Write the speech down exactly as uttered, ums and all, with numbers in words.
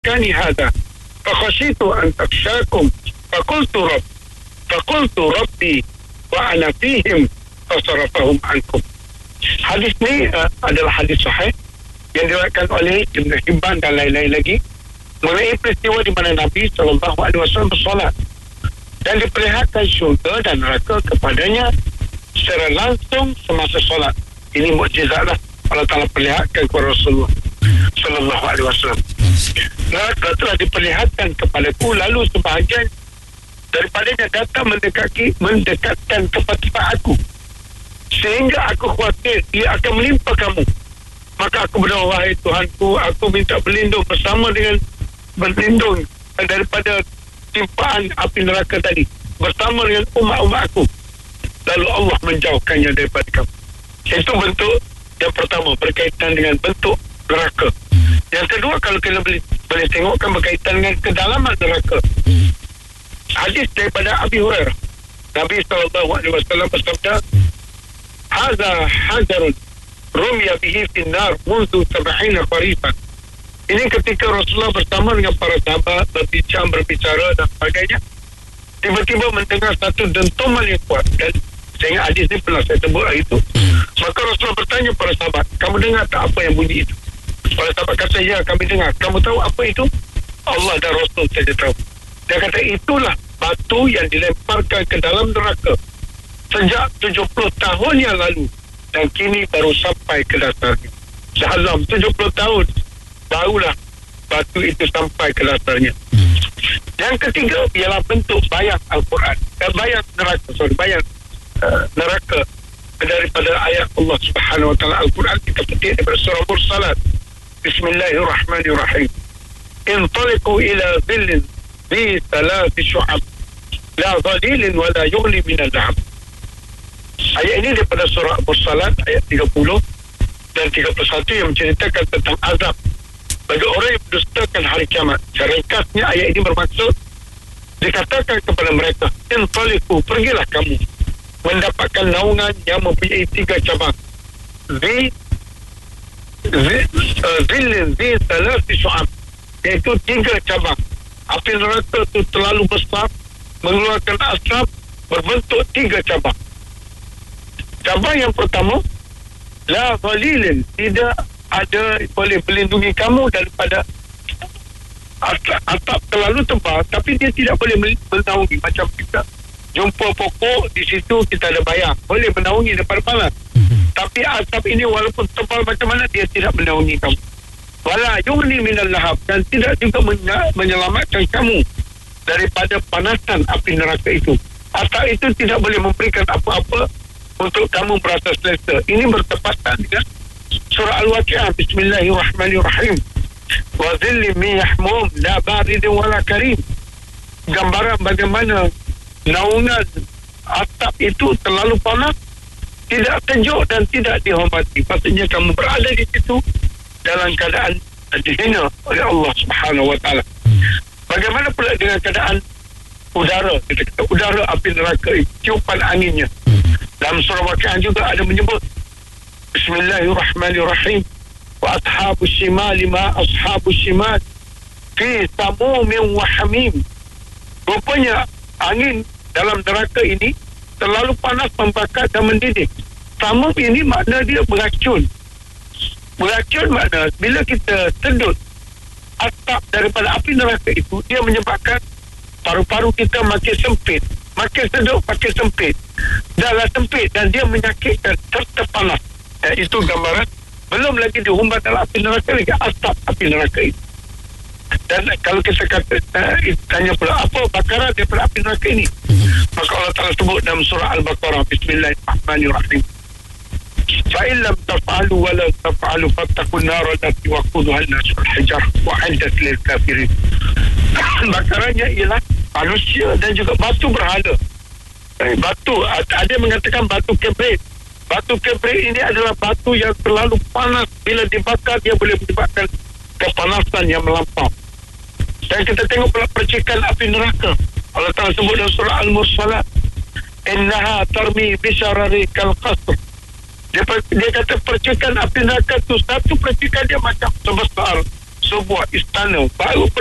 makani hadha fakhashitu an takshakum fakultu rabb fakultu rabbi wa ana fihim fasarafahum ankum. Hadis ni uh, adalah hadis sahih yang diriwayatkan oleh Ibn Hibban dan lain-lain lagi mengenai peristiwa di mana Nabi sallallahu alaihi wasallam bersolat dan diperlihatkan syurga dan neraka kepadanya secara langsung semasa solat. Ini mukjizat lah Allah Ta'ala perlihatkan kepada Rasulullah sallallahu alaihi wasallam. Neraka telah diperlihatkan kepadaku, lalu sebahagian daripadanya datang mendekati mendekatkan kepada tempat aku sehingga aku khawatir ia akan menimpa kamu. Maka aku berdoa, wahai Tuhanku, aku minta berlindung bersama dengan berlindung daripada timpaan api neraka tadi bersama dengan umat-umat aku. Lalu Allah menjauhkannya daripada kamu. Itu bentuk yang pertama berkaitan dengan bentuk neraka. Yang kedua, kalau kita boleh, boleh tengokkan berkaitan dengan kedalaman neraka. Hadis daripada Abi Hurairah, Nabi sallallahu alaihi wasallam bersabda, "Hadza hajarun rumiya bihi fi an-nar mundu sab'ina kharifan." Ini ketika Rasulullah bersama dengan para sahabat berbincang, berbicara dan sebagainya, tiba-tiba mendengar satu dentuman yang kuat. Dan saya ingat hadis ni pernah saya sebut hari itu. Maka Rasulullah bertanya para sahabat, kamu dengar tak apa yang bunyi itu? Para sahabat kata, ya kami dengar. Kamu tahu apa itu? Allah dan Rasul saja tahu. Dia kata, itulah batu yang dilemparkan ke dalam neraka sejak tujuh puluh tahun yang lalu dan kini baru sampai ke dasarnya. Dalam tujuh puluh tahun barulah batu itu sampai ke dasarnya. Yang ketiga ialah bentuk bayang Al-Quran dan bayang neraka, sorry, bayang uh, neraka daripada ayat Allah Subhanahu Wa Taala Al-Quran. Kita petik daripada surah Mursalat. Bismillahirrahmanirrahim. Intaliqu ila dhillin bi thalathi syu'ab la dhalilin wa la yughni min al-lahab. Ayat ini daripada surah Mursalat ayat tiga puluh dan tiga puluh satu yang menceritakan tentang azab bagi orang yang mendustakan hari kiamat. Secara ringkasnya ayat ini bermaksud dikatakan kepada mereka, intaliqu, pergilah kamu mendapatkan naungan yang mempunyai tiga cabang. Zi Zillin Zi Salasi Syu'ab, iaitu tiga cabang. Api neraka itu terlalu besar, mengeluarkan asap berbentuk tiga cabang. Cabang yang pertama, la ghalilin, tidak ada boleh melindungi kamu daripada atap, atap terlalu tebal, tapi dia tidak boleh menaungi. Macam kita jumpa pokok di situ, kita ada bayang, boleh menaungi daripada panas. Tapi asap ini walaupun tebal macam mana, dia tidak menaungi kamu. Wala yughni minal lahab, dan tidak juga menyelamatkan kamu daripada panasan api neraka itu. Asap itu tidak boleh memberikan apa-apa untuk kamu merasa selesa. Ini bertepatan dengan surah Al-Waqi'ah. Bismillahirrahmanirrahim. Wa dhillim min yahmum la baridin wala karim. Gambaran bagaimana naungan asap itu terlalu panas, tidak sejuk dan tidak dihormati. Maksudnya kamu berada di situ dalam keadaan dihina oleh Allah Subhanahu Wa Taala. Bagaimana pula dengan keadaan udara? Kita kata udara api neraka, tiupan anginnya. Dalam surah Waqi'ah juga ada menyebut Bismillahirrahmanirrahim. Wa ashabus shimali ma ashabus shimal fi samumin wa hamim. Rupanya angin dalam neraka ini terlalu panas, membakar dan mendidih. Samum ini makna dia beracun. Beracun makna bila kita sedut asap daripada api neraka itu, dia menyebabkan paru-paru kita makin sempit, makin sedut makin sempit, dahlah sempit, dan dia menyakitkan serta panas. Eh, itu gambaran. Belum lagi dihumbat dalam api neraka lagi asap api neraka itu. Dan kalau kita kata uh, tanya pula apa bakaran daripada api neraka ini, maka Allah Ta'ala sebut dalam surah Al-Baqarah, Bismillahirrahmanirrahim. Fa'in lam taf'alu wa la taf'alu fattakun nara allati waquduha an-nas wal hijarah wa 'iddat lil kafirin. Bakarannya ialah manusia dan juga batu berhala. Eh, batu, ada yang mengatakan batu kibrit. Batu kibrit ini adalah batu yang terlalu panas, bila dibakar dia boleh menyebabkan kepanasan yang melampau. Dan kita tengok pula percikan api neraka. Allah Ta'ala sebut dalam surah Al-Mursalat, innaha tarmi bisyarari kal qasr. Dia, dia kata percikan api neraka tu, satu percikan dia macam sebesar sebuah istana baru